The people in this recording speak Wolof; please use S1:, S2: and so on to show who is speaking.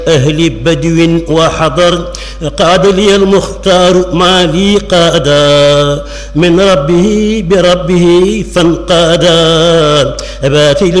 S1: أهل بدو وحضر قاد لي المختار ما لي قادا من ربه بربه فانقادا